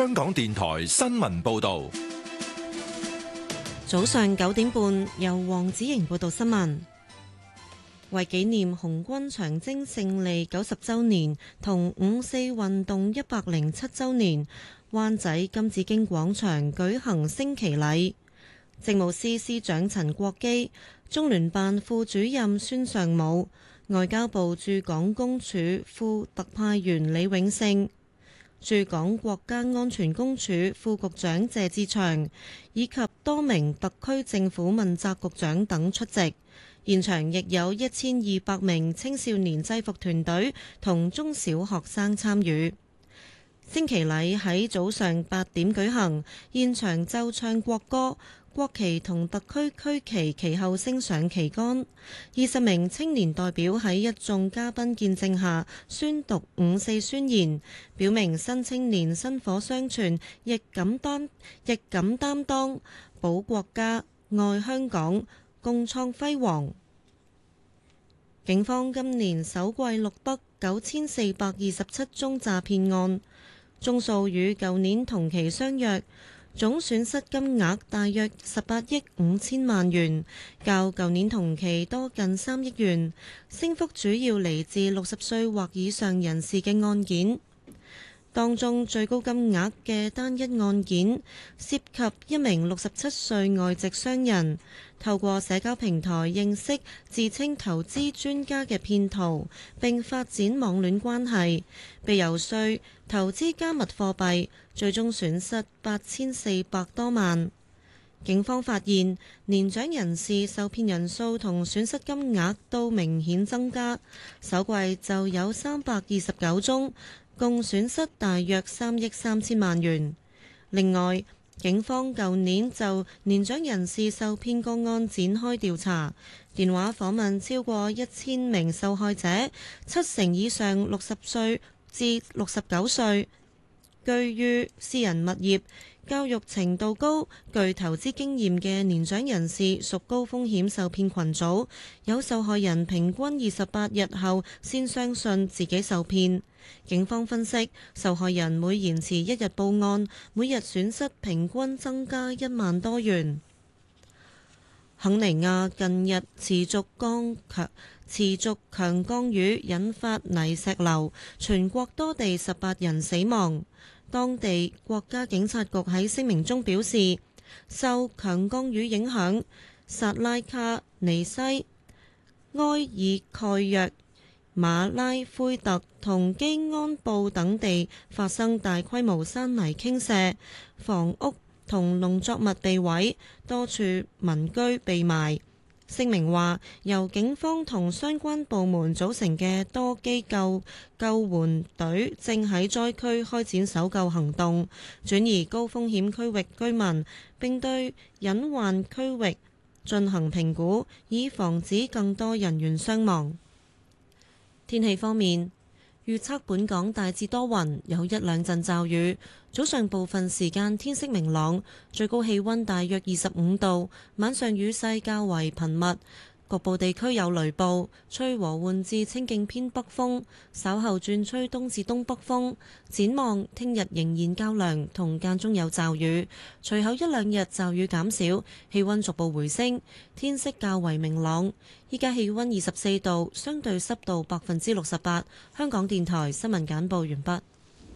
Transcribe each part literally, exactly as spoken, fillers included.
香港電台新聞報道。 早上九點半，由黃子瑩報道新聞。為紀念紅軍長征勝利九十週年同五四運動一百零七週年，灣仔金紫荊廣場舉行升旗禮。政務司司長陳國基、中聯辦副主任孫尚武、外交部駐港公署副特派員李永勝、駐港國家安全公署副局長謝志祥以及多名特區政府問責局長等出席，現場亦有一千二百名青少年制服團隊同中小學生參與。升旗禮喺早上八點舉行，現場奏唱國歌，國旗同特區區旗其後升上旗杆。二十名青年代表喺一眾嘉賓見證下宣讀五四宣言，表明新青年薪火相傳，亦敢擔亦敢擔當，保國家、愛香港，共創輝煌。警方今年首季錄得九千四百二十七宗詐騙案，宗數與舊年同期相若。總損失金額大約十八億五千萬元，較舊年同期多近三億元，升幅主要嚟自六十歲或以上人士嘅案件。當中最高金額嘅單一案件涉及一名六十七歲外籍商人，透過社交平台認識自稱投資專家嘅騙徒，並發展網戀關係，被遊說投資加密貨幣，最終損失八千四百多萬。警方發現年長人士受騙人數同損失金額都明顯增加，首季就有三百二十九宗，共損失大約三億三千萬元。另外，警方舊年就年長人士受騙個案展開調查，電話訪問超過一千名受害者，七成以上六十歲至六十九歲，居於私人物業，教育程度高、具投資經驗嘅年長人士屬高風險受騙群組，有受害人平均二十八日後先相信自己受騙。警方分析，受害人每延遲一日報案，每日損失平均增加一萬多元。肯尼亞近日持續降強持續強降雨，引發泥石流，全國多地十八人死亡。當地國家警察局喺聲明中表示，受強降雨影響，薩拉卡尼西、埃爾蓋約、馬拉灰特同基安布等地發生大規模山泥傾瀉，房屋同農作物被毀，多處民居被埋。聲明話，由警方同相關部門組成嘅多機構救援隊正喺災區開展搜救行動，轉移高風險區域居民，並對隱患區域進行評估，以防止更多人員傷亡。天氣方面，預測本港大致多雲，有一兩陣驟雨。早上部分時間天色明朗，最高氣溫大約二十五度。晚上雨勢較為頻密，局部地區有雷暴，吹和緩至清勁偏北風。稍後轉吹東至東北風。展望聽日仍然較涼，同間中有驟雨。隨後一兩日驟雨減少，氣溫逐步回升，天色較為明朗。依家氣溫二十四度，相對濕度百分之六十八。香港電台新聞簡報完畢。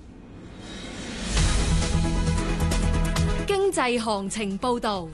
經濟行情報道。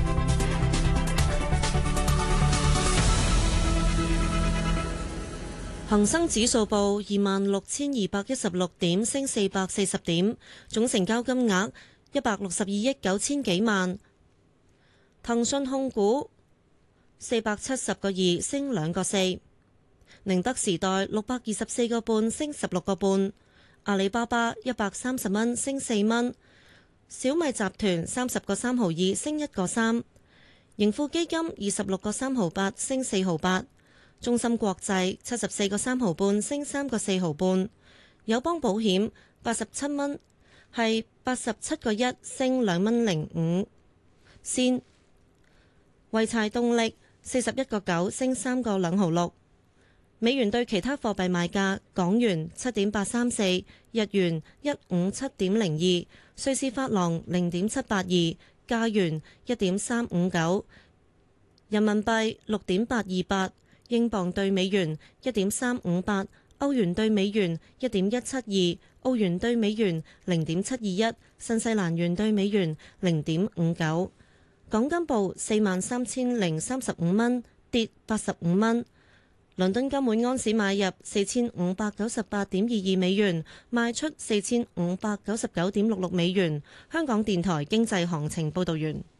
恒生指數報二萬六千二百一十六點，升四百四十點，總成交金額一百六十二億九千幾萬。騰訊控股四百七十個二，升兩個四。寧德時代六百二十四個半，升十六個半。阿里巴巴一百三十蚊，升四蚊。小米集團三十個三毫二，升一個三。盈富基金二十六個三毫八，升四毫八。中芯國際七十四個三毫半，升三個四毫半。友邦保險八十七蚊，係八十七個一，升兩蚊零五先。濰柴動力四十一個九，升三個兩毫六。 美元對其他貨幣賣價：港元七點八三四，日元一五七點零二，瑞士法郎零點七八二，加元一點三五九，人民幣六點八二八，英鎊對美元一點三五八，歐元對美元一點一七二，澳元對美元零點七二一，新西蘭元對美元零點五九。港金報四萬三千零三十五蚊，跌八十五蚊。倫敦金每安士買入四千五百九十八點二二美元，賣出四千五百九十九點六六美元。香港電台經濟行情報道完。